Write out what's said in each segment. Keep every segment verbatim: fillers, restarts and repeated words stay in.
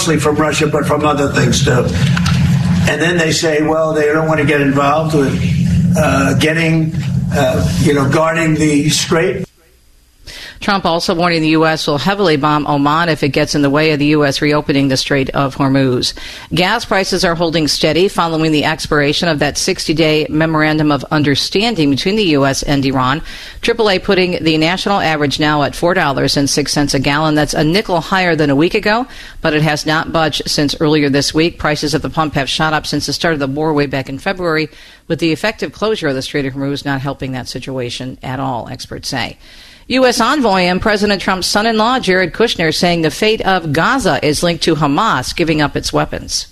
mostly from Russia, but from other things too. And then they say, well, they don't want to get involved with uh, getting, uh, you know, guarding the Strait. Trump also warning the U S will heavily bomb Oman if it gets in the way of the U S reopening the Strait of Hormuz. Gas prices are holding steady following the expiration of that sixty-day memorandum of understanding between the U S and Iran. triple A putting the national average now at four dollars and six cents a gallon. That's a nickel higher than a week ago, but it has not budged since earlier this week. Prices at the pump have shot up since the start of the war way back in February, with the effective closure of the Strait of Hormuz not helping that situation at all, experts say. U S envoy and President Trump's son-in-law, Jared Kushner, saying the fate of Gaza is linked to Hamas giving up its weapons.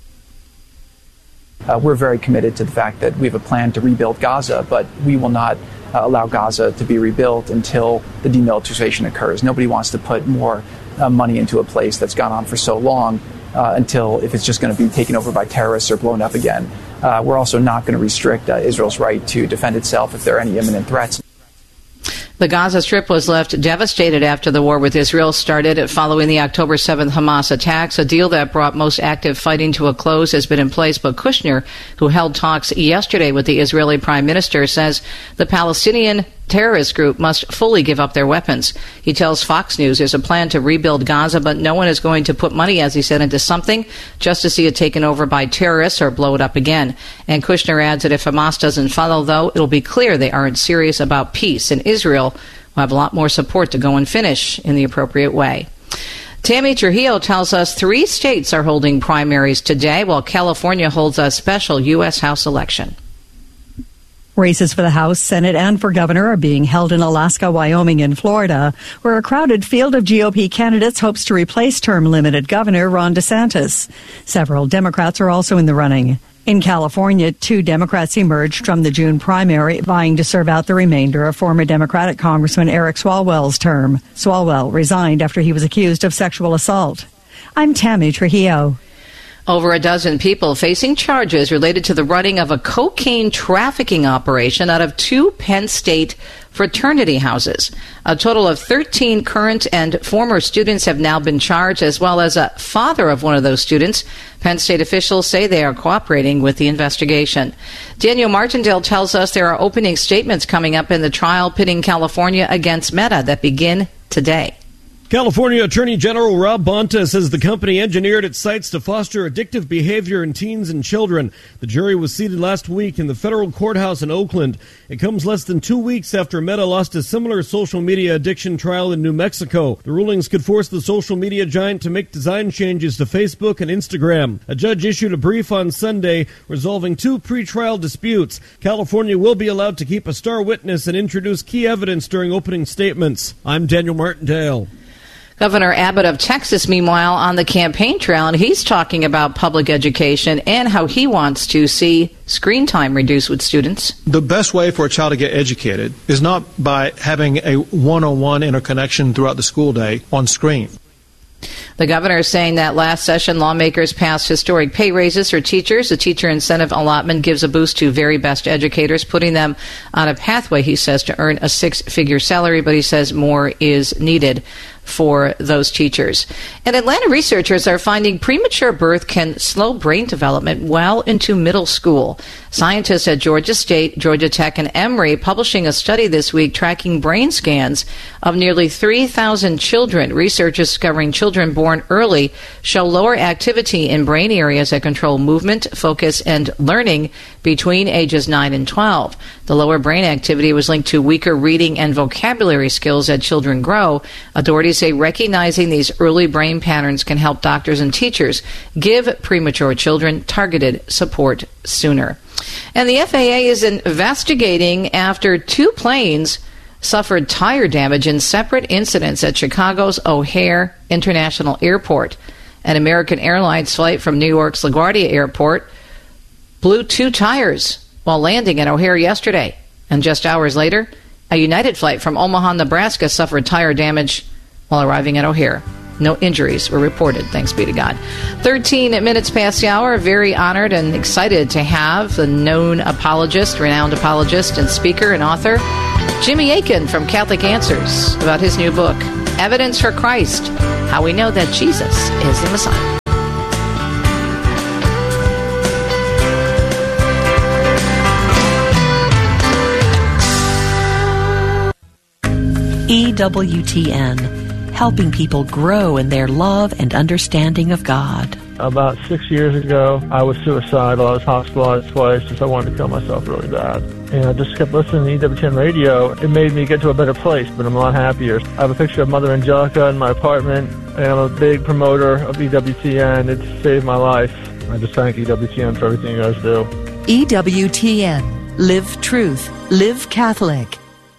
Uh, we're very committed to the fact that we have a plan to rebuild Gaza, but we will not uh, allow Gaza to be rebuilt until the demilitarization occurs. Nobody wants to put more uh, money into a place that's gone on for so long uh, until if it's just going to be taken over by terrorists or blown up again. Uh, we're also not going to restrict uh, Israel's right to defend itself if there are any imminent threats. The Gaza Strip was left devastated after the war with Israel started following the October seventh Hamas attacks. A deal that brought most active fighting to a close has been in place, but Kushner, who held talks yesterday with the Israeli prime minister, says the Palestinian terrorist group must fully give up their weapons. He tells Fox News there's a plan to rebuild Gaza, but no one is going to put money, as he said, into something just to see it taken over by terrorists or blow it up again. And Kushner adds that if Hamas doesn't follow, though, it'll be clear they aren't serious about peace, and Israel will have a lot more support to go and finish in the appropriate way. Tammy Trujillo tells us three states are holding primaries today, while California holds a special U S House election. Races for the House, Senate, and for governor are being held in Alaska, Wyoming, and Florida, where a crowded field of G O P candidates hopes to replace term-limited Governor Ron DeSantis. Several Democrats are also in the running. In California, two Democrats emerged from the June primary, vying to serve out the remainder of former Democratic Congressman Eric Swalwell's term. Swalwell resigned after he was accused of sexual assault. I'm Tammy Trujillo. Over a dozen people facing charges related to the running of a cocaine trafficking operation out of two Penn State fraternity houses. A total of thirteen current and former students have now been charged, as well as a father of one of those students. Penn State officials say they are cooperating with the investigation. Daniel Martindale tells us there are opening statements coming up in the trial pitting California against Meta that begin today. California Attorney General Rob Bonta says the company engineered its sites to foster addictive behavior in teens and children. The jury was seated last week in the federal courthouse in Oakland. It comes less than two weeks after Meta lost a similar social media addiction trial in New Mexico. The rulings could force the social media giant to make design changes to Facebook and Instagram. A judge issued a brief on Sunday resolving two pretrial disputes. California will be allowed to keep a star witness and introduce key evidence during opening statements. I'm Daniel Martindale. Governor Abbott of Texas, meanwhile, on the campaign trail, and he's talking about public education and how he wants to see screen time reduced with students. The best way for a child to get educated is not by having a one-on-one interconnection throughout the school day on screen. The governor is saying that last session, lawmakers passed historic pay raises for teachers. The teacher incentive allotment gives a boost to very best educators, putting them on a pathway, he says, to earn a six-figure salary, but he says more is needed for those teachers. And Atlanta researchers are finding premature birth can slow brain development well into middle school. Scientists at Georgia State, Georgia Tech, and Emory publishing a study this week tracking brain scans of nearly three thousand children. Researchers discovering children born early show lower activity in brain areas that control movement, focus, and learning between ages nine and twelve. The lower brain activity was linked to weaker reading and vocabulary skills as children grow. Authorities say recognizing these early brain patterns can help doctors and teachers give premature children targeted support sooner. And the F A A is investigating after two planes suffered tire damage in separate incidents at Chicago's O'Hare International Airport. An American Airlines flight from New York's LaGuardia Airport blew two tires while landing at O'Hare yesterday. And just hours later, a United flight from Omaha, Nebraska suffered tire damage while arriving at O'Hare. No injuries were reported, thanks be to God. thirteen minutes past the hour. Very honored and excited to have the known apologist, renowned apologist and speaker and author, Jimmy Akin from Catholic Answers, about his new book, Evidence for Christ, How We Know That Jesus is the Messiah. E W T N, helping people grow in their love and understanding of God. About six years ago, I was suicidal. I was hospitalized twice because I wanted to kill myself really bad. And I just kept listening to E W T N radio. It made me get to a better place, but I'm a lot happier. I have a picture of Mother Angelica in my apartment, and I'm a big promoter of E W T N. It's saved my life. I just thank E W T N for everything you guys do. E W T N. Live truth. Live Catholic.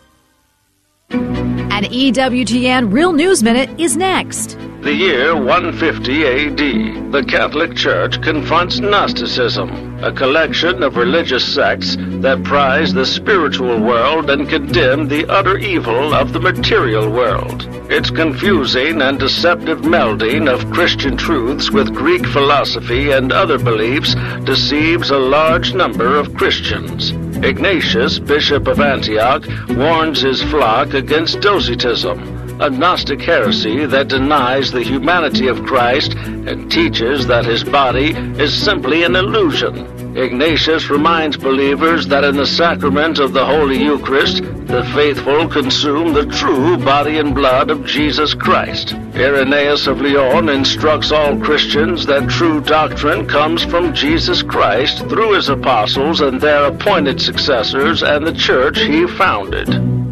An E W T N Real News Minute is next. The year one fifty A D, the Catholic Church confronts Gnosticism, a collection of religious sects that prize the spiritual world and condemn the utter evil of the material world. Its confusing and deceptive melding of Christian truths with Greek philosophy and other beliefs deceives a large number of Christians. Ignatius, Bishop of Antioch, warns his flock against Docetism, a Gnostic heresy that denies the humanity of Christ and teaches that his body is simply an illusion. Ignatius reminds believers that in the sacrament of the Holy Eucharist, the faithful consume the true body and blood of Jesus Christ. Irenaeus of Lyon instructs all Christians that true doctrine comes from Jesus Christ through his apostles and their appointed successors and the church he founded.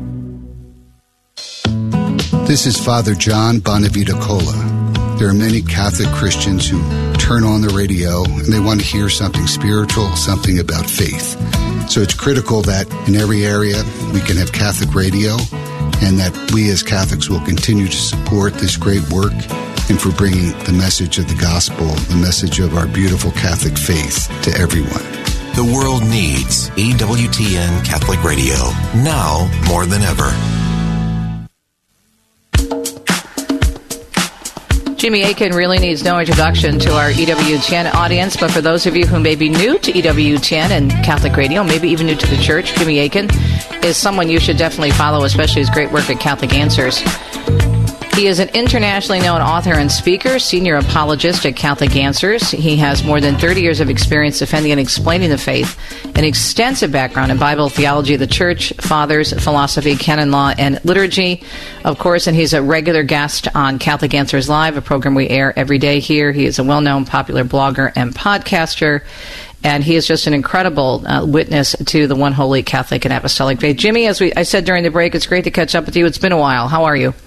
This is Father John Bonavita Cola. There are many Catholic Christians who turn on the radio and they want to hear something spiritual, something about faith. So it's critical that in every area we can have Catholic radio and that we as Catholics will continue to support this great work and for bringing the message of the gospel, the message of our beautiful Catholic faith to everyone. The world needs E W T N Catholic Radio now more than ever. Jimmy Akin really needs no introduction to our E W T N audience, but for those of you who may be new to E W T N and Catholic Radio, maybe even new to the church, Jimmy Akin is someone you should definitely follow, especially his great work at Catholic Answers. He is an internationally known author and speaker, senior apologist at Catholic Answers. He has more than thirty years of experience defending and explaining the faith, an extensive background in Bible theology of the Church, Fathers, philosophy, canon law, and liturgy, of course, and he's a regular guest on Catholic Answers Live, a program we air every day here. He is a well-known popular blogger and podcaster, and he is just an incredible uh, witness to the one holy Catholic and apostolic faith. Jimmy, as we I said during the break, it's great to catch up with you. It's been a while. How are you?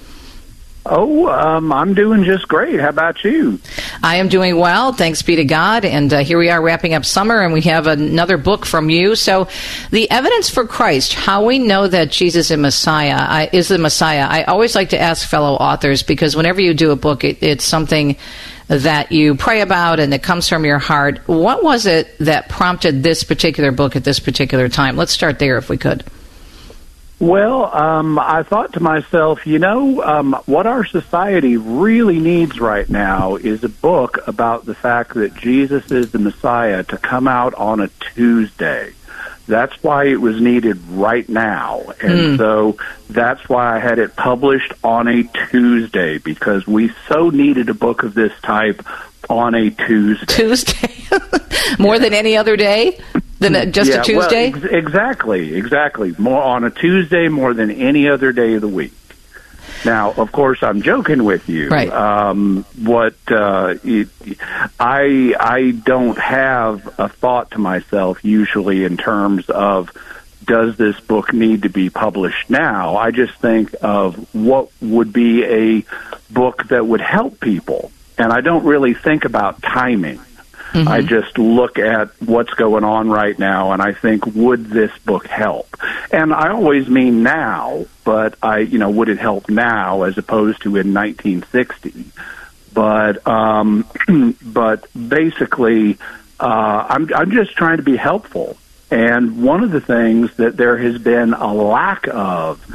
Oh, um, I'm doing just great. How about you? I am doing well. Thanks be to God. And uh, here we are wrapping up summer, and we have another book from you. So the evidence for Christ, how we know that Jesus is Messiah, I, is the Messiah. I always like to ask fellow authors, because whenever you do a book, it, it's something that you pray about and that comes from your heart. What was it that prompted this particular book at this particular time? Let's start there if we could. Well, um, I thought to myself, you know, um, what our society really needs right now is a book about the fact that Jesus is the Messiah to come out on a Tuesday. That's why it was needed right now. And mm. so that's why I had it published on a Tuesday, because we so needed a book of this type on a Tuesday. Tuesday? More yeah. than any other day? Than just yeah, a Tuesday? Well, ex- exactly, exactly. More on a Tuesday more than any other day of the week. Now, of course, I'm joking with you. Right. Um, what uh, it, I I don't have a thought to myself usually in terms of, does this book need to be published now? I just think of what would be a book that would help people, and I don't really think about timing. Mm-hmm. I just look at what's going on right now, and I think, would this book help? And I always mean now, but I, you know, would it help now as opposed to in nineteen sixty? But, um, but basically, uh, I'm, I'm just trying to be helpful. And one of the things that there has been a lack of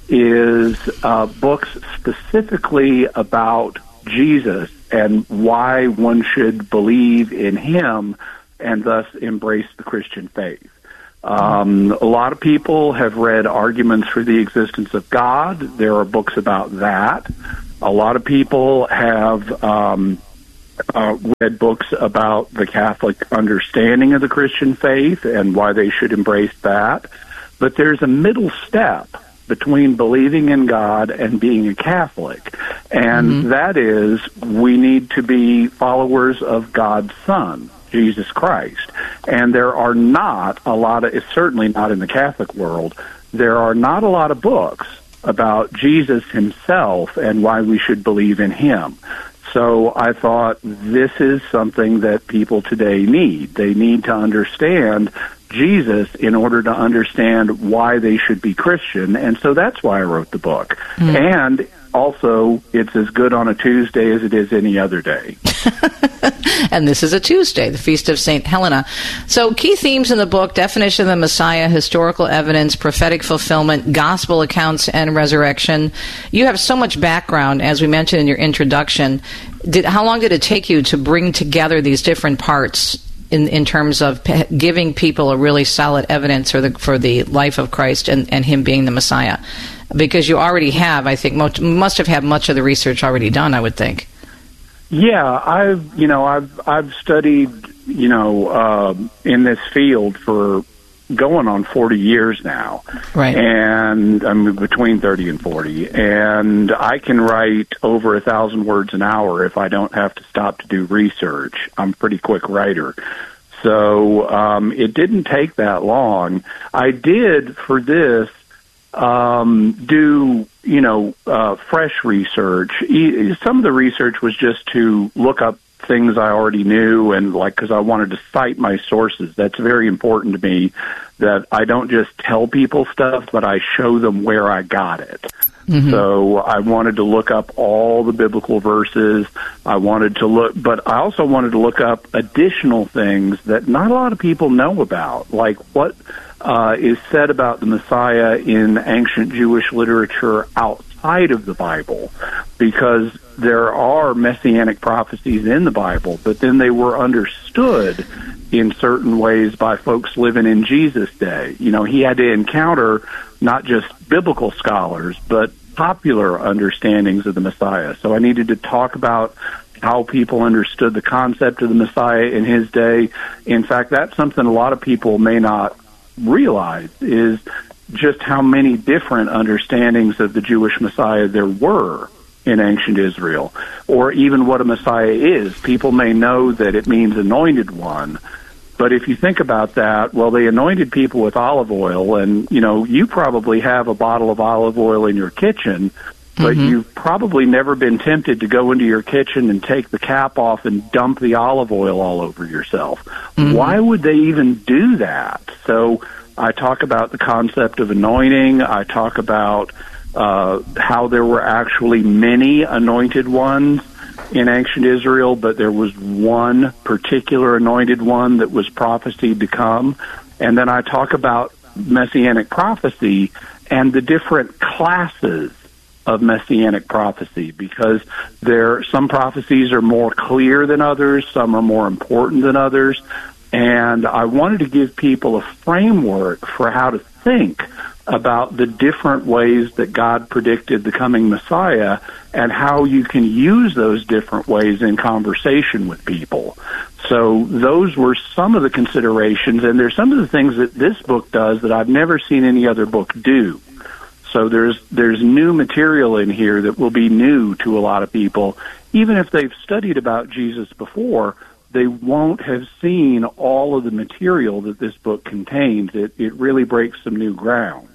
is uh, books specifically about Jesus and why one should believe in him and thus embrace the Christian faith. Um, a lot of people have read Arguments for the Existence of God. There are books about that. A lot of people have um, uh, read books about the Catholic understanding of the Christian faith and why they should embrace that. But there's a middle step between believing in God and being a Catholic. And mm-hmm. that is, we need to be followers of God's Son, Jesus Christ. And there are not a lot of, it's certainly not in the Catholic world, there are not a lot of books about Jesus himself and why we should believe in him. So I thought this is something that people today need. They need to understand Jesus in order to understand why they should be Christian, and so that's why I wrote the book. Mm. And also, it's as good on a Tuesday as it is any other day. And this is a Tuesday, the Feast of Saint Helena. So key themes in the book: definition of the Messiah, historical evidence, prophetic fulfillment, gospel accounts, and resurrection. You have so much background, as we mentioned in your introduction. Did, how long did it take you to bring together these different parts in, in terms of p- giving people a really solid evidence for the, for the life of Christ and, and him being the Messiah? Because you already have, I think, most, must have had much of the research already done, I would think. Yeah, I've, you know, I've, I've studied, you know, uh, in this field for going on forty years now. Right. And I'm between thirty and forty. And I can write over a thousand words an hour if I don't have to stop to do research. I'm a pretty quick writer. So um, it didn't take that long. I did, for this, um, do, you know, uh, fresh research. Some of the research was just to look up things I already knew, and like, because I wanted to cite my sources. That's very important to me, that I don't just tell people stuff, but I show them where I got it. Mm-hmm. So I wanted to look up all the biblical verses. I wanted to look, but I also wanted to look up additional things that not a lot of people know about, like what uh, is said about the Messiah in ancient Jewish literature outside of the Bible, because there are messianic prophecies in the Bible, but then they were understood in certain ways by folks living in Jesus' day. You know, he had to encounter not just biblical scholars, but popular understandings of the Messiah. So I needed to talk about how people understood the concept of the Messiah in his day. In fact, that's something a lot of people may not realize, is just how many different understandings of the Jewish Messiah there were in ancient Israel, or even what a Messiah is. People may know that it means anointed one, but if you think about that, well, they anointed people with olive oil, and, you know, you probably have a bottle of olive oil in your kitchen, but mm-hmm. you've probably never been tempted to go into your kitchen and take the cap off and dump the olive oil all over yourself. Mm-hmm. Why would they even do that? So I talk about the concept of anointing. I talk about uh, how there were actually many anointed ones in ancient Israel, but there was one particular anointed one that was prophesied to come. And then I talk about messianic prophecy and the different classes of messianic prophecy, because there some prophecies are more clear than others, some are more important than others, and I wanted to give people a framework for how to think about the different ways that God predicted the coming Messiah and how you can use those different ways in conversation with people. So those were some of the considerations, and there's some of the things that this book does that I've never seen any other book do. So there's there's new material in here that will be new to a lot of people. Even if they've studied about Jesus before, they won't have seen all of the material that this book contains. It, it really breaks some new ground.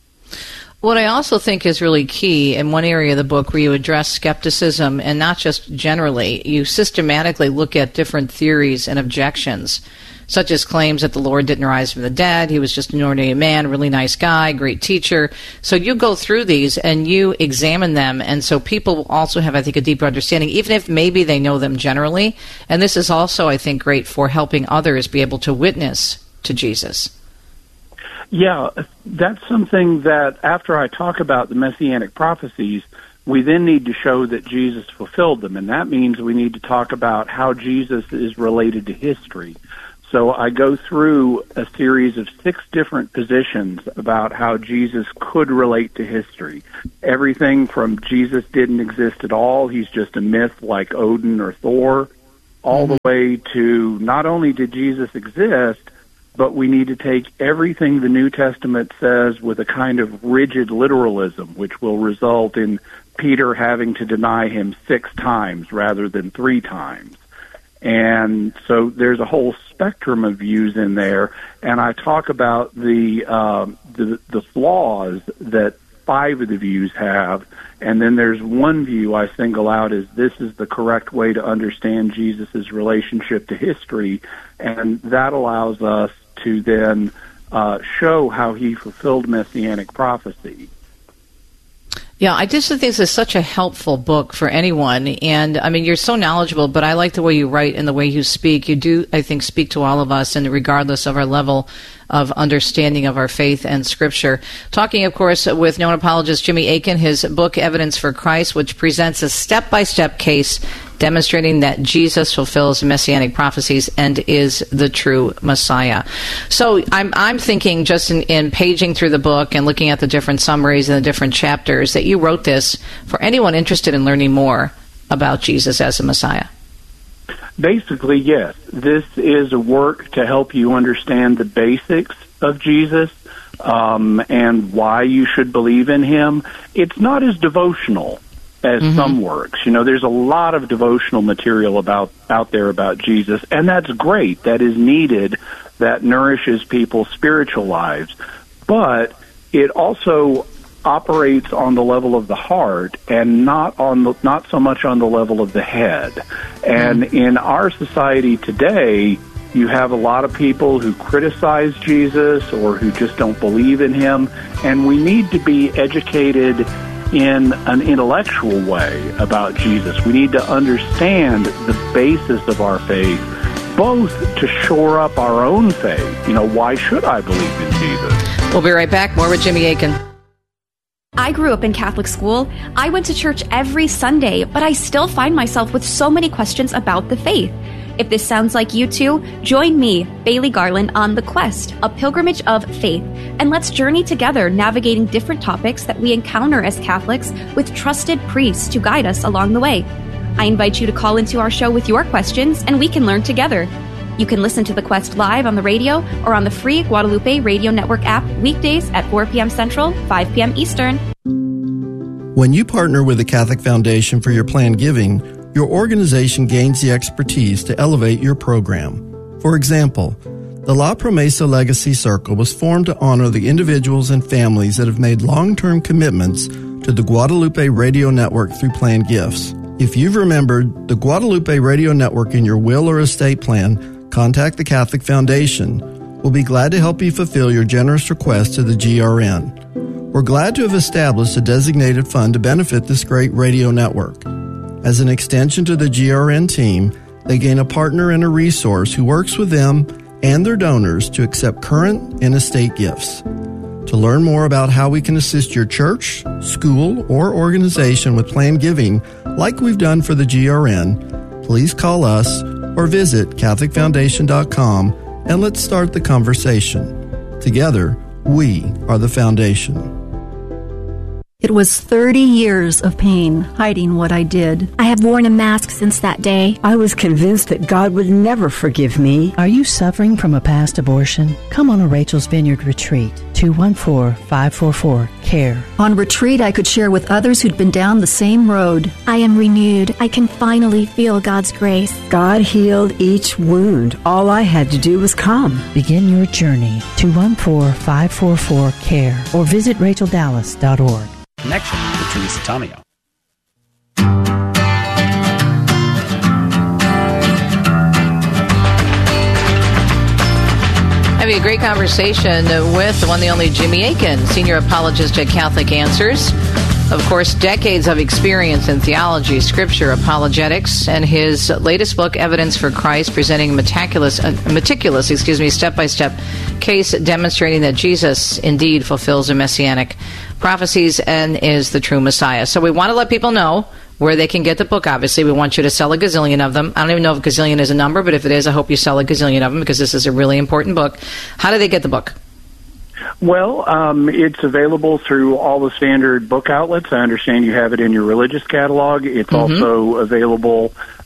What I also think is really key in one area of the book where you address skepticism, and not just generally, you systematically look at different theories and objections, such as claims that the Lord didn't rise from the dead, he was just an ordinary man, really nice guy, great teacher. So you go through these and you examine them, and so people will also have, I think, a deeper understanding, even if maybe they know them generally. And this is also, I think, great for helping others be able to witness to Jesus. Yeah, that's something that after I talk about the messianic prophecies, we then need to show that Jesus fulfilled them, and that means we need to talk about how Jesus is related to history. So I go through a series of six different positions about how Jesus could relate to history. Everything from Jesus didn't exist at all, he's just a myth like Odin or Thor, all mm-hmm. the way to not only did Jesus exist, but we need to take everything the New Testament says with a kind of rigid literalism, which will result in Peter having to deny him six times rather than three times. And so there's a whole spectrum of views in there, and I talk about the um, the, the flaws that five of the views have, and then there's one view I single out as this is the correct way to understand Jesus' relationship to history, and that allows us to then uh, show how he fulfilled Messianic prophecy. Yeah, I just think this is such a helpful book for anyone. And, I mean, you're so knowledgeable, but I like the way you write and the way you speak. You do, I think, speak to all of us, and regardless of our level of understanding of our faith and Scripture. Talking, of course, with known apologist Jimmy Akin, his book, Evidence for Christ, which presents a step-by-step case demonstrating that Jesus fulfills messianic prophecies and is the true Messiah. So I'm I'm thinking, just in, in paging through the book and looking at the different summaries and the different chapters, that you wrote this for anyone interested in learning more about Jesus as a Messiah. Basically, yes. This is a work to help you understand the basics of Jesus um, and why you should believe in him. It's not as devotional as mm-hmm. some works. You know, there's a lot of devotional material about out there about Jesus, and that's great. That is needed. That nourishes people's spiritual lives. But it also operates on the level of the heart and not on the, not so much on the level of the head. And mm-hmm. in our society today, you have a lot of people who criticize Jesus or who just don't believe in him, and we need to be educated in an intellectual way about Jesus. We need to understand the basis of our faith, both to shore up our own faith. You know, why should I believe in Jesus? We'll be right back. More with Jimmy Akin. I grew up in Catholic school. I went to church every Sunday, but I still find myself with so many questions about the faith. If this sounds like you too, join me, Bailey Garland, on The Quest, a pilgrimage of faith, and let's journey together navigating different topics that we encounter as Catholics with trusted priests to guide us along the way. I invite you to call into our show with your questions, and we can learn together. You can listen to The Quest live on the radio or on the free Guadalupe Radio Network app weekdays at four p.m. Central, five p.m. Eastern. When you partner with the Catholic Foundation for your planned giving, your organization gains the expertise to elevate your program. For example, the La Promesa Legacy Circle was formed to honor the individuals and families that have made long-term commitments to the Guadalupe Radio Network through planned gifts. If you've remembered the Guadalupe Radio Network in your will or estate plan, contact the Catholic Foundation. We'll be glad to help you fulfill your generous request to the G R N. We're glad to have established a designated fund to benefit this great radio network. As an extension to the G R N team, they gain a partner and a resource who works with them and their donors to accept current and estate gifts. To learn more about how we can assist your church, school, or organization with planned giving, like we've done for the G R N, please call us or visit Catholic Foundation dot com and let's start the conversation. Together, we are the foundation. It was thirty years of pain hiding what I did. I have worn a mask since that day. I was convinced that God would never forgive me. Are you suffering from a past abortion? Come on a Rachel's Vineyard retreat. two one four, five four four, C A R E. On retreat, I could share with others who'd been down the same road. I am renewed. I can finally feel God's grace. God healed each wound. All I had to do was come. Begin your journey. two one four, five four four, C A R E or visit Rachel Dallas dot org. Connection with Teresa Tomeo. Having a great conversation with the one, the only Jimmy Akin, senior apologist at Catholic Answers. Of course, decades of experience in theology, scripture, apologetics, and his latest book, Evidence for Christ, presenting meticulous, uh, meticulous, excuse me, step-by-step case demonstrating that Jesus indeed fulfills the messianic prophecies and is the true Messiah. So we want to let people know where they can get the book. Obviously, we want you to sell a gazillion of them. I don't even know if gazillion is a number, but if it is, I hope you sell a gazillion of them because this is a really important book. How do they get the book? Well, um, it's available through all the standard book outlets. I understand you have it in your religious catalog. It's mm-hmm. also available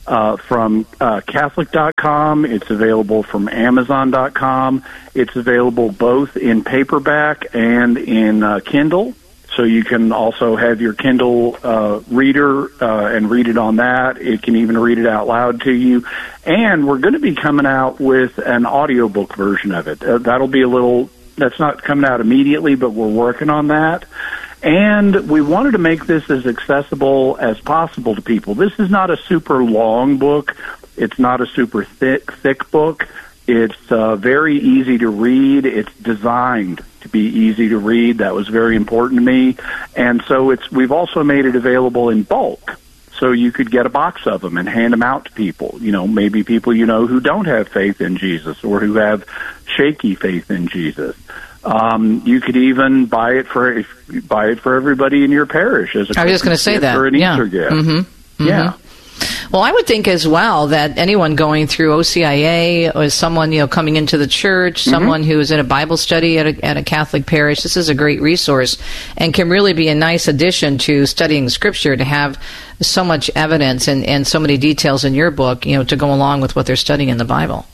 uh, from uh, Catholic dot com. It's available from Amazon dot com. It's available both in paperback and in uh, Kindle. So you can also have your Kindle uh, reader uh, and read it on that. It can even read it out loud to you. And we're going to be coming out with an audiobook version of it. Uh, that'll be a little, that's not coming out immediately, but we're working on that. And we wanted to make this as accessible as possible to people. This is not a super long book. It's not a super thick, thick book. It's uh, very easy to read. It's designed to be easy to read. That was very important to me. And so it's we've also made it available in bulk. So you could get a box of them and hand them out to people. You know, maybe people you know who don't have faith in Jesus or who have shaky faith in Jesus. Um, you could even buy it for if, buy it for everybody in your parish as a I was just going to say that. Or an yeah. Easter gift. Mm-hmm. Mm-hmm. Yeah. Well, I would think as well that anyone going through O C I A or someone, you know, coming into the church, mm-hmm. someone who is in a Bible study at a, at a Catholic parish, this is a great resource and can really be a nice addition to studying Scripture to have so much evidence and, and so many details in your book, you know, to go along with what they're studying in the Bible.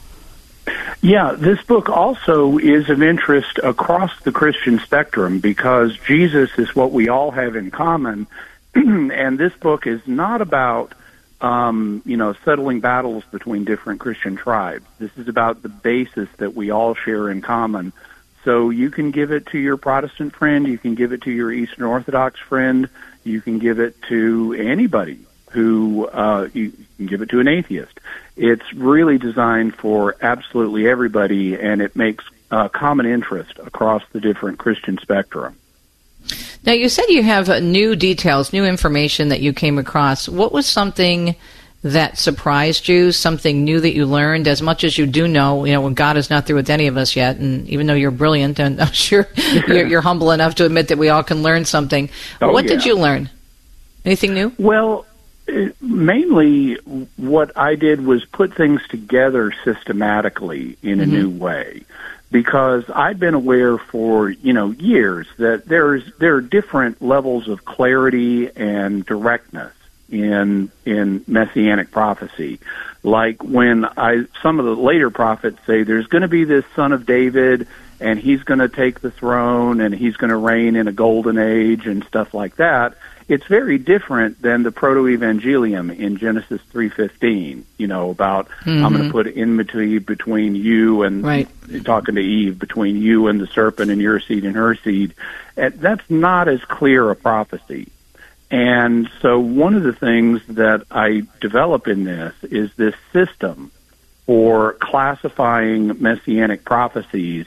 Yeah, this book also is of interest across the Christian spectrum because Jesus is what we all have in common, and this book is not about Um, you know, settling battles between different Christian tribes. This is about the basis that we all share in common. So you can give it to your Protestant friend, you can give it to your Eastern Orthodox friend, you can give it to anybody who, uh, you can give it to an atheist. It's really designed for absolutely everybody, and it makes uh, common interest across the different Christian spectrum. Now, you said you have uh, new details, new information that you came across. What was something that surprised you, something new that you learned, as much as you do know, you know, when God is not through with any of us yet, and even though you're brilliant, and I'm sure you're, you're humble enough to admit that we all can learn something. Oh, what yeah. did you learn? Anything new? Well, it, mainly what I did was put things together systematically in a mm-hmm. new way. Because I've been aware for, you know, years that there's there are different levels of clarity and directness in in messianic prophecy. Like when I some of the later prophets say there's going to be this son of David and he's going to take the throne and he's going to reign in a golden age and stuff like that. It's very different than the proto-evangelium in Genesis three fifteen, you know, about mm-hmm. I'm going to put enmity between you and right. talking to Eve, between you and the serpent and your seed and her seed. And that's not as clear a prophecy. And so one of the things that I develop in this is this system for classifying messianic prophecies.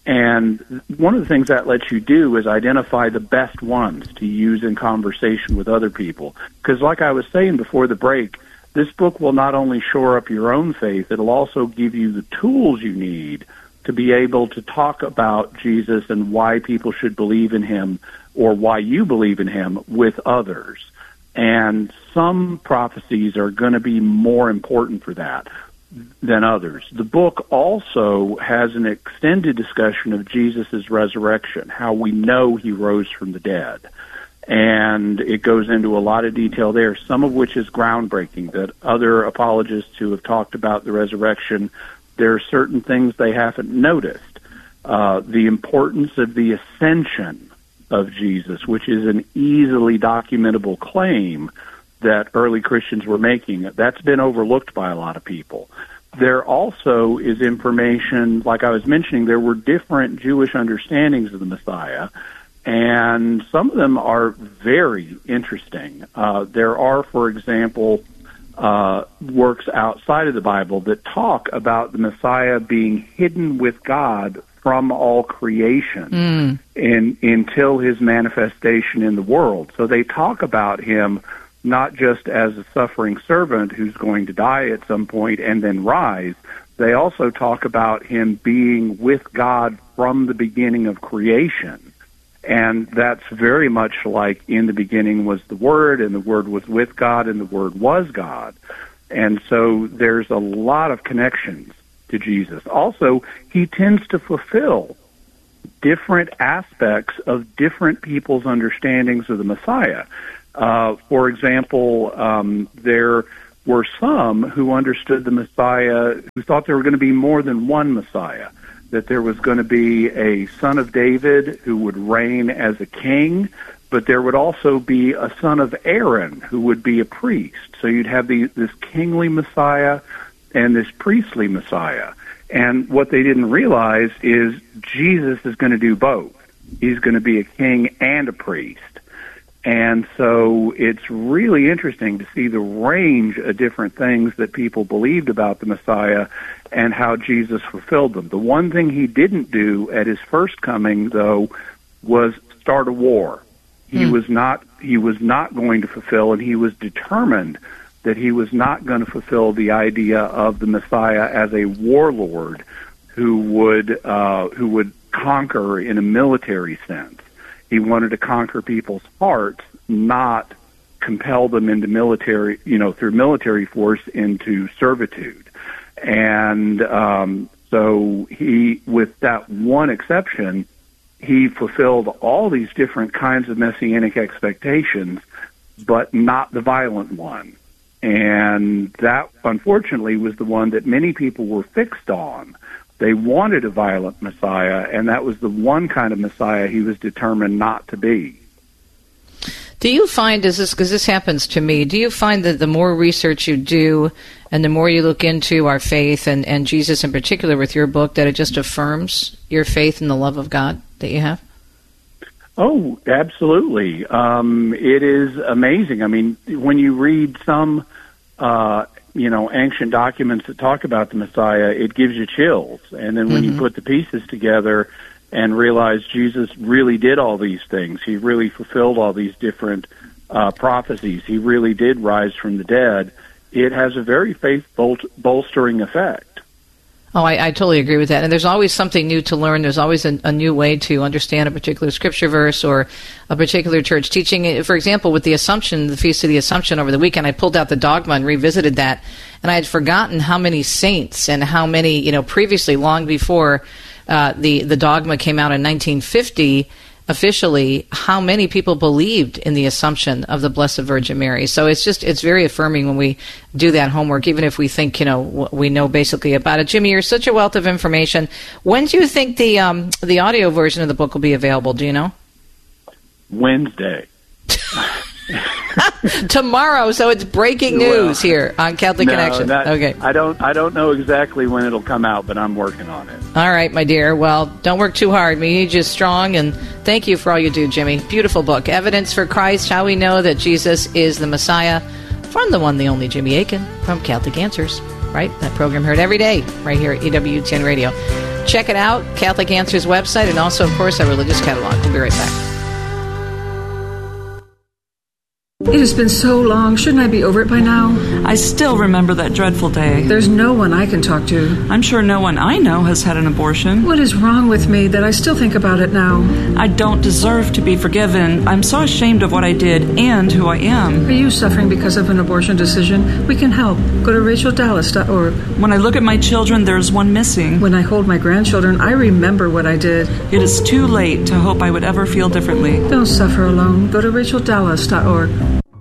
And one of the things that lets you do is identify the best ones to use in conversation with other people. Because like I was saying before the break, this book will not only shore up your own faith, it'll also give you the tools you need to be able to talk about Jesus and why people should believe in him or why you believe in him with others. And some prophecies are going to be more important for that than others. The book also has an extended discussion of Jesus' resurrection, how we know he rose from the dead. And it goes into a lot of detail there, some of which is groundbreaking, that other apologists who have talked about the resurrection, there are certain things they haven't noticed. Uh, the importance of the ascension of Jesus, which is an easily documentable claim that early Christians were making. That's been overlooked by a lot of people. There also is information, like I was mentioning, there were different Jewish understandings of the Messiah, and some of them are very interesting. Uh, there are, for example, uh, works outside of the Bible that talk about the Messiah being hidden with God from all creation mm. in, until his manifestation in the world. So they talk about him not just as a suffering servant who's going to die at some point and then rise. They also talk about him being with God from the beginning of creation. And that's very much like in the beginning was the Word, and the Word was with God, and the Word was God. And so there's a lot of connections to Jesus. Also, he tends to fulfill different aspects of different people's understandings of the Messiah. Uh, for example, um, there were some who understood the Messiah, who thought there were going to be more than one Messiah, that there was going to be a son of David who would reign as a king, but there would also be a son of Aaron who would be a priest. So you'd have the, this kingly Messiah and this priestly Messiah. And what they didn't realize is Jesus is going to do both. He's going to be a king and a priest. And so it's really interesting to see the range of different things that people believed about the Messiah and how Jesus fulfilled them. The one thing he didn't do at his first coming, though, was start a war. He mm. was not he was not going to fulfill, and he was determined that he was not going to fulfill the idea of the Messiah as a warlord who would uh, who would conquer in a military sense. He wanted to conquer people's hearts, not compel them into military, you know, through military force into servitude. And um, so he, with that one exception, he fulfilled all these different kinds of messianic expectations, but not the violent one. And that, unfortunately, was the one that many people were fixed on. They wanted a violent Messiah, and that was the one kind of Messiah he was determined not to be. Do you find, is this, because this happens to me, do you find that the more research you do and the more you look into our faith and, and Jesus in particular with your book, that it just affirms your faith in the love of God that you have? Oh, absolutely. Um, it is amazing. I mean, when you read some uh you know, ancient documents that talk about the Messiah, it gives you chills. And then when mm-hmm. you put the pieces together and realize Jesus really did all these things, he really fulfilled all these different uh, prophecies, he really did rise from the dead, it has a very faith-bolstering effect. Oh, I, I totally agree with that. And there's always something new to learn. There's always a, a new way to understand a particular scripture verse or a particular church teaching. For example, with the Assumption, the Feast of the Assumption over the weekend, I pulled out the dogma and revisited that. And I had forgotten how many saints and how many, you know, previously, long before uh, the, the dogma came out in nineteen fifty, officially, how many people believed in the Assumption of the Blessed Virgin Mary. So it's just, it's very affirming when we do that homework, even if we think, you know, we know basically about it. Jimmy, you're such a wealth of information. When do you think the um, the audio version of the book will be available? Do you know? Wednesday. Tomorrow, so it's breaking news well, here on Catholic no, Connection. That, okay. I don't I don't know exactly when it'll come out, but I'm working on it. All right, my dear. Well, don't work too hard. We need you strong, and thank you for all you do, Jimmy. Beautiful book, Evidence for Christ, How We Know That Jesus is the Messiah, from the one, the only Jimmy Akin from Catholic Answers. Right? That program heard every day right here at E W T N Radio. Check it out, Catholic Answers website, and also, of course, our religious catalog. We'll be right back. It has been so long. Shouldn't I be over it by now? I still remember that dreadful day. There's no one I can talk to. I'm sure no one I know has had an abortion. What is wrong with me that I still think about it now? I don't deserve to be forgiven. I'm so ashamed of what I did and who I am. Are you suffering because of an abortion decision? We can help. Go to rachel dallas dot org. When I look at my children, there's one missing. When I hold my grandchildren, I remember what I did. It is too late to hope I would ever feel differently. Don't suffer alone. Go to rachel dallas dot org.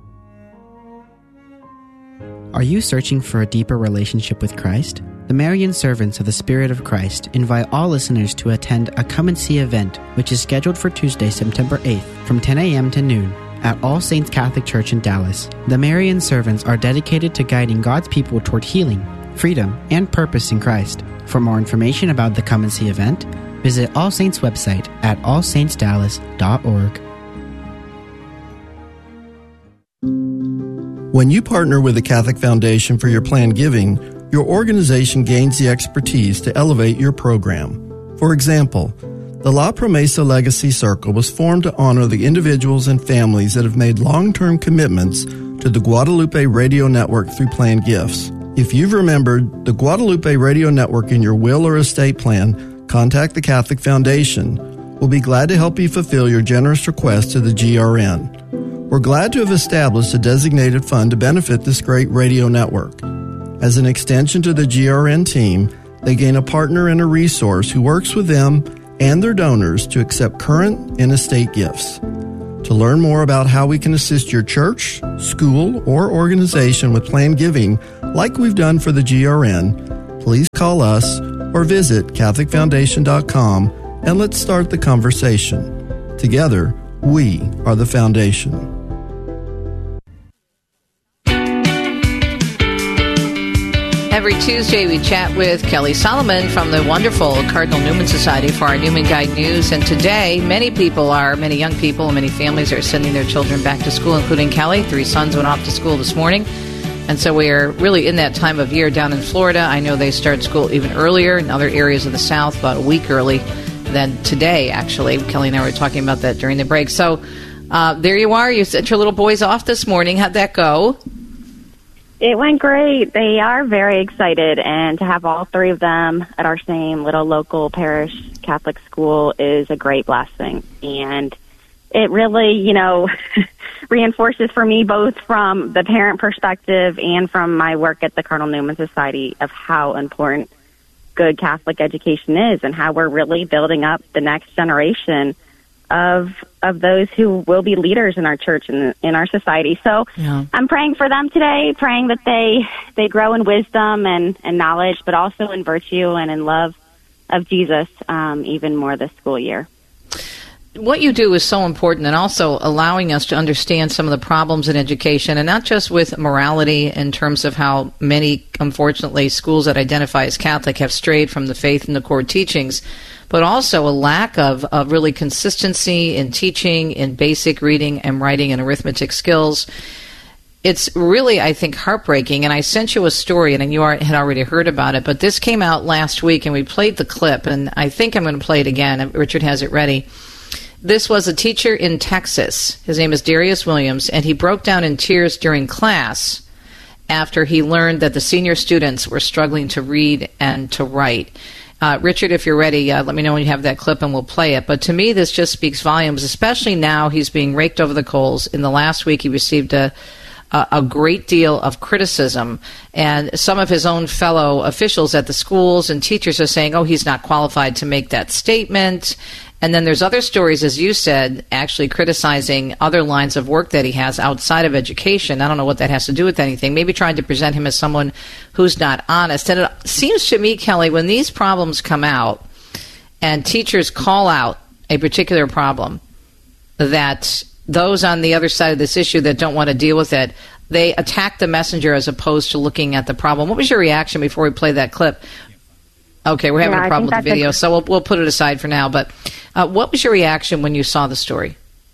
Are you searching for a deeper relationship with Christ? The Marian Servants of the Spirit of Christ invite all listeners to attend a Come and See event, which is scheduled for Tuesday, September eighth, from ten a.m. to noon, at All Saints Catholic Church in Dallas. The Marian Servants are dedicated to guiding God's people toward healing, freedom, and purpose in Christ. For more information about the Come and See event, visit All Saints' website at all saints dallas dot org. When you partner with the Catholic Foundation for your planned giving, your organization gains the expertise to elevate your program. For example, the La Promesa Legacy Circle was formed to honor the individuals and families that have made long-term commitments to the Guadalupe Radio Network through planned gifts. If you've remembered the Guadalupe Radio Network in your will or estate plan, contact the Catholic Foundation. We'll be glad to help you fulfill your generous request to the G R N. We're glad to have established a designated fund to benefit this great radio network. As an extension to the G R N team, they gain a partner and a resource who works with them and their donors to accept current and estate gifts. To learn more about how we can assist your church, school, or organization with planned giving, like we've done for the G R N, please call us or visit Catholic Foundation dot com and let's start the conversation. Together, we are the foundation. Every Tuesday, we chat with Kelly Solomon from the wonderful Cardinal Newman Society for our Newman Guide News. And today, many people are, many young people and many families are sending their children back to school, including Kelly. Three sons went off to school this morning. And so we are really in that time of year down in Florida. I know they start school even earlier in other areas of the South, about a week early than today, actually. Kelly and I were talking about that during the break. So uh, there you are. You sent your little boys off this morning. How'd that go? It went great. They are very excited, and to have all three of them at our same little local parish Catholic school is a great blessing. And it really, you know, reinforces for me, both from the parent perspective and from my work at the Cardinal Newman Society, of how important good Catholic education is and how we're really building up the next generation of of those who will be leaders in our church and in our society. So yeah. I'm praying for them today, praying that they they grow in wisdom and, and knowledge, but also in virtue and in love of Jesus, um, even more this school year. What you do is so important, and also allowing us to understand some of the problems in education, and not just with morality in terms of how many, unfortunately, schools that identify as Catholic have strayed from the faith and the core teachings, but also a lack of, of really consistency in teaching, in basic reading and writing and arithmetic skills. It's really, I think, heartbreaking. And I sent you a story, and you are, had already heard about it, but this came out last week, and we played the clip, and I think I'm going to play it again. Richard has it ready. This was a teacher in Texas. His name is Darius Williams, and he broke down in tears during class after he learned that the senior students were struggling to read and to write. Uh, Richard, if you're ready, uh, let me know when you have that clip and we'll play it. But to me, this just speaks volumes, especially now he's being raked over the coals. In the last week, he received a, a, a great deal of criticism. And some of his own fellow officials at the schools and teachers are saying, oh, he's not qualified to make that statement. And then there's other stories, as you said, actually criticizing other lines of work that he has outside of education. I don't know what that has to do with anything. Maybe trying to present him as someone who's not honest. And it seems to me, Kelly, when these problems come out and teachers call out a particular problem, that those on the other side of this issue that don't want to deal with it, they attack the messenger as opposed to looking at the problem. What was your reaction before we play that clip? Okay, we're having yeah, a problem with the video, a- so we'll we'll put it aside for now. But uh, what was your reaction when you saw the story?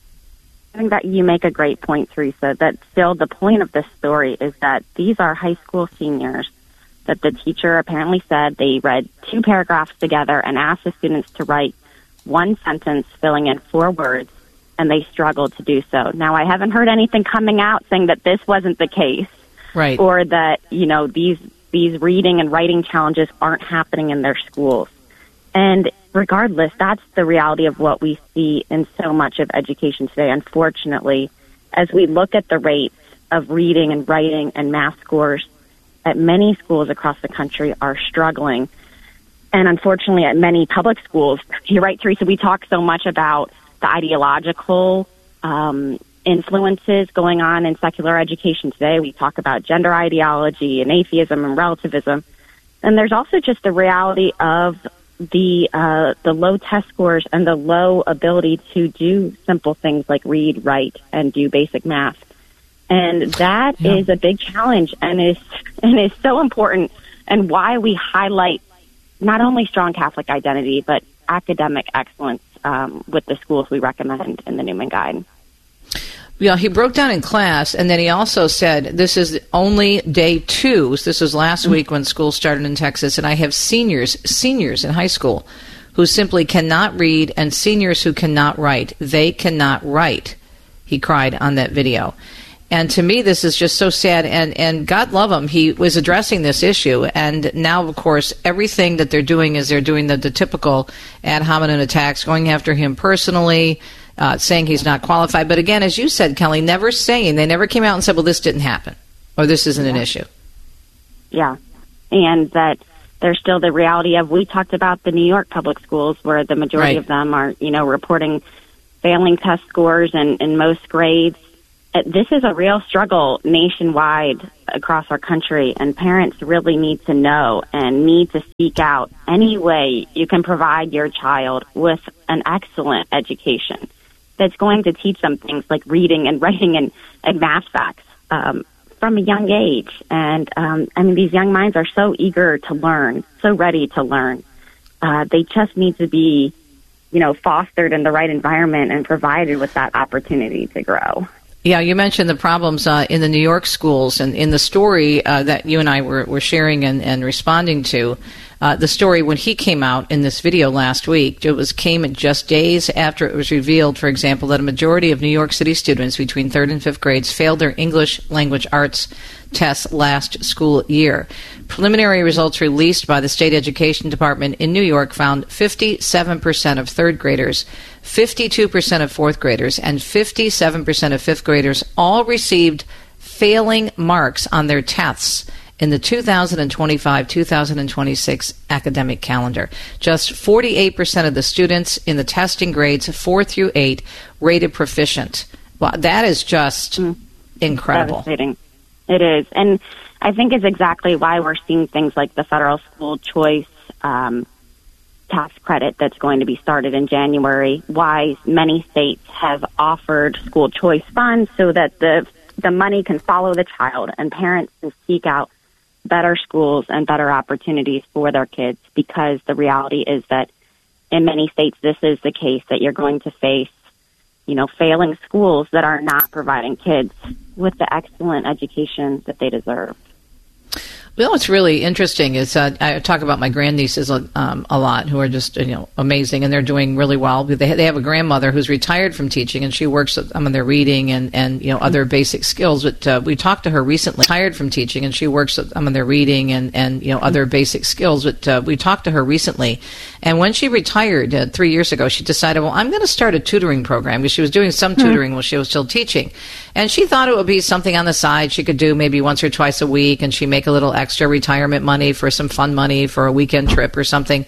I think that you make a great point, Teresa, that still the point of this story is that these are high school seniors that the teacher apparently said they read two paragraphs together and asked the students to write one sentence filling in four words, and they struggled to do so. Now, I haven't heard anything coming out saying that this wasn't the case. Right. Or that, you know, these these reading and writing challenges aren't happening in their schools. And regardless, that's the reality of what we see in so much of education today. Unfortunately, as we look at the rates of reading and writing and math scores at many schools across the country are struggling. And unfortunately, at many public schools, you're right, Teresa, we talk so much about the ideological um influences going on in secular education today. We talk about gender ideology and atheism and relativism. And there's also just the reality of the uh, the low test scores and the low ability to do simple things like read, write, and do basic math. And that yeah. is a big challenge and is and is so important, and why we highlight not only strong Catholic identity, but academic excellence um, with the schools we recommend in the Newman Guide. Yeah, he broke down in class, and then he also said, this is only day two. So this was last mm-hmm. week when school started in Texas, and I have seniors, seniors in high school who simply cannot read, and seniors who cannot write. They cannot write, he cried on that video. And to me, this is just so sad, and, and God love him, he was addressing this issue, and now, of course, everything that they're doing is they're doing the, the typical ad hominem attacks, going after him personally, Uh, saying he's not qualified. But again, as you said, Kelly, never saying, they never came out and said, well, this didn't happen, or this isn't yeah. an issue. Yeah, and that there's still the reality of, we talked about the New York public schools where the majority right. of them are, you know, reporting failing test scores in, in most grades. This is a real struggle nationwide across our country, and parents really need to know and need to seek out any way you can provide your child with an excellent education that's going to teach them things like reading and writing and, and math facts um, from a young age. And um, I mean, these young minds are so eager to learn, so ready to learn. Uh, they just need to be, you know, fostered in the right environment and provided with that opportunity to grow. Yeah, you mentioned the problems uh, in the New York schools, and in the story uh, that you and I were, were sharing and, and responding to, uh, the story when he came out in this video last week, it was came just days after it was revealed, for example, that a majority of New York City students between third and fifth grades failed their English language arts tests last school year. Preliminary results released by the State Education Department in New York found fifty-seven percent of third graders, fifty-two percent of fourth graders, and fifty-seven percent of fifth graders all received failing marks on their tests in the two thousand twenty-five two thousand twenty-six academic calendar. Just forty-eight percent of the students in the testing grades four through eight rated proficient. Well, that is just mm. incredible. Devastating. It is. And I think it's exactly why we're seeing things like the federal school choice um, tax credit that's going to be started in January, why many states have offered school choice funds so that the the money can follow the child and parents can seek out better schools and better opportunities for their kids, because the reality is that in many states this is the case, that you're going to face, you know, failing schools that are not providing kids with the excellent education that they deserve. Well, what's really interesting is uh, I talk about my grandnieces um, a lot, who are just, you know, amazing, and they're doing really well. They they have a grandmother who's retired from teaching, and she works on um, their reading and, and you know other basic skills. But uh, we talked to her recently, retired from teaching, and she works on um, their reading and, and you know other basic skills. But uh, we talked to her recently, and when she retired uh, three years ago, she decided, well, I'm going to start a tutoring program, because she was doing some tutoring mm-hmm. while she was still teaching, and she thought it would be something on the side she could do maybe once or twice a week, and she make a little extra retirement money for some fun money for a weekend trip or something.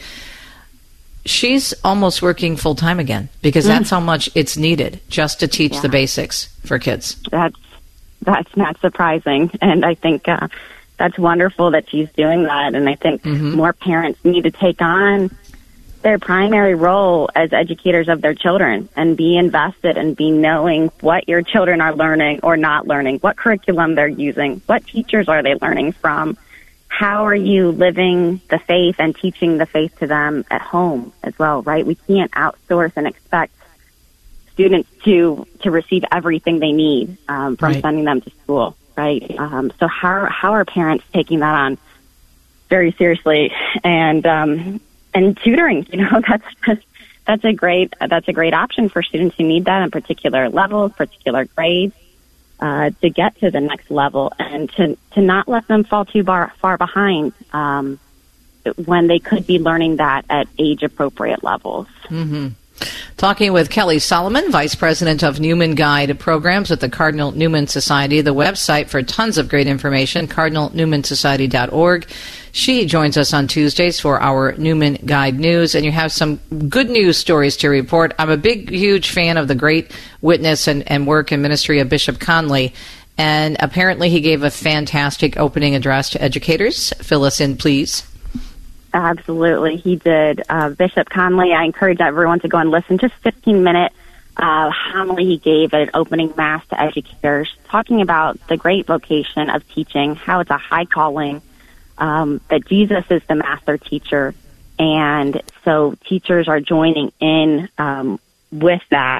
She's almost working full time again, because mm. that's how much it's needed just to teach yeah. the basics for kids. That's that's not surprising, and I think uh, that's wonderful that she's doing that. And I think mm-hmm. more parents need to take on their primary role as educators of their children and be invested and be knowing what your children are learning or not learning, what curriculum they're using, what teachers are they learning from. How are you living the faith and teaching the faith to them at home as well, right? We can't outsource and expect students to, to receive everything they need um, from right. sending them to school, right? Um, so how, how are parents taking that on very seriously? And um, and tutoring, you know, that's that's a great that's a great option for students who need that in particular levels, particular grades. Uh, to get to the next level, and to, to not let them fall too bar, far behind um, when they could be learning that at age-appropriate levels. Mm-hmm. Talking with Kelly Solomon, Vice President of Newman Guide Programs at the Cardinal Newman Society, the website for tons of great information, cardinal newman society dot org. She joins us on Tuesdays for our Newman Guide News, and you have some good news stories to report. I'm a big, huge fan of the great witness and, and work and ministry of Bishop Conley, and apparently he gave a fantastic opening address to educators. Fill us in, please. Absolutely, he did. Uh, Bishop Conley, I encourage everyone to go and listen. Just fifteen-minute uh, homily he gave at an opening mass to educators, talking about the great vocation of teaching, how it's a high calling, um, that Jesus is the master teacher, and so teachers are joining in um, with that.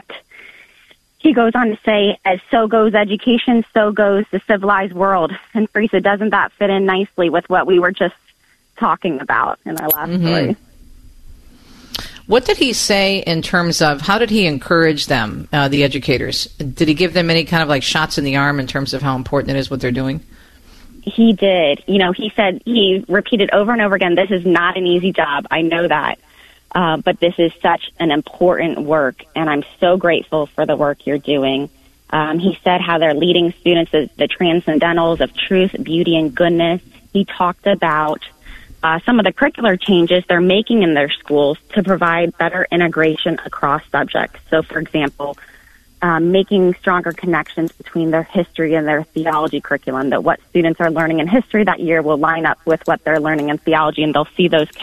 He goes on to say, as so goes education, so goes the civilized world. And Teresa, doesn't that fit in nicely with what we were just talking about in our last mm-hmm. story? What did he say in terms of, how did he encourage them, uh, the educators? Did he give them any kind of like shots in the arm in terms of how important it is what they're doing? He did. You know, he said, he repeated over and over again, this is not an easy job. I know that. Uh, but this is such an important work, and I'm so grateful for the work you're doing. Um, he said how they're leading students as the transcendentals of truth, beauty, and goodness. He talked about uh, some of the curricular changes they're making in their schools to provide better integration across subjects. So, for example, um, making stronger connections between their history and their theology curriculum, that what students are learning in history that year will line up with what they're learning in theology, and they'll see those